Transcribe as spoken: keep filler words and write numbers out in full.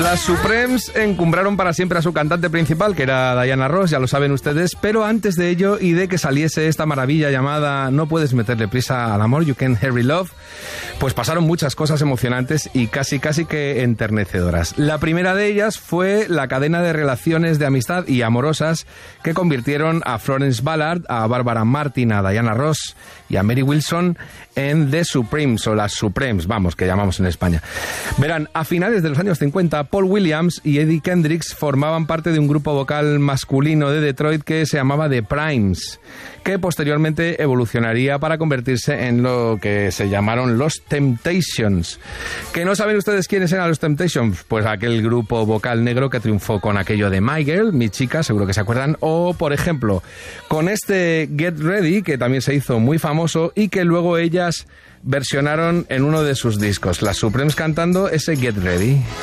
Las Supremes encumbraron para siempre a su cantante principal, que era Diana Ross, ya lo saben ustedes, pero antes de ello y de que saliese esta maravilla llamada No puedes meterle prisa al amor, You Can't Hurry Love, pues pasaron muchas cosas emocionantes y casi casi que enternecedoras. La primera de ellas fue la cadena de relaciones de amistad y amorosas que convirtieron a Florence Ballard, a Barbara Martin, a Diana Ross y a Mary Wilson en The Supremes, o las Supremes, vamos, que llamamos en España. Verán, a finales de los años cincuenta, Paul Williams y Eddie Kendricks formaban parte de un grupo vocal masculino de Detroit que se llamaba The Primes, que posteriormente evolucionaría para convertirse en lo que se llamaron los Temptations. ¿Que no saben ustedes quiénes eran los Temptations? Pues aquel grupo vocal negro que triunfó con aquello de My Girl, Mi Chica, seguro que se acuerdan, o, por ejemplo, con este Get Ready, que también se hizo muy famoso y que luego ellas versionaron en uno de sus discos, las Supremes cantando ese Get Ready.